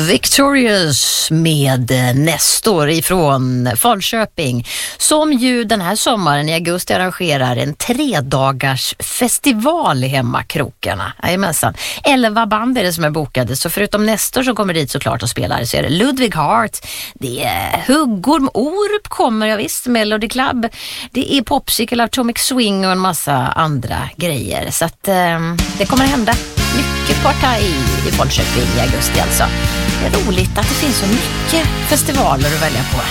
Victorious med Nestor ifrån Falköping, som ju den här sommaren i augusti arrangerar en 3-dagars festival i Hemmakrokarna. Jajamensan. 11 band är det som är bokade, så förutom Nestor som kommer dit såklart och spelar, så är det Ludwig Hart, det är Huggorm, Orup kommer, jag visst, Melody Club, det är Popsicle, Atomic Swing och en massa andra grejer. Så att det kommer att hända mycket partaj i Falköping i augusti alltså. Det är roligt att det finns så mycket festivaler att välja på.